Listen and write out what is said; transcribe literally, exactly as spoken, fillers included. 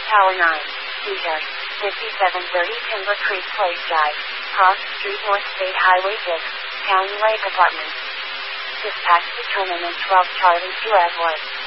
Tower nine, Details, fifty-seven thirty Timber Creek Place Drive, Cross Street North State Highway six, County Lake Apartments. Dispatch determinant twelve Charlie to Edward.